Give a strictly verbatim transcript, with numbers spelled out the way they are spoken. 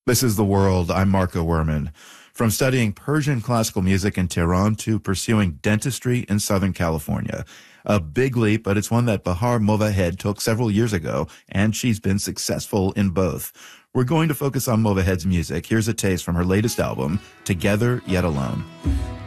This is The World. I'm Marco Werman. From studying Persian classical music in Tehran to pursuing dentistry in Southern California. A big leap, but it's one that Bahar Movahed took several years ago, and she's been successful in both. We're going to focus on Movahed's music. Here's a taste from her latest album, Together Yet Alone.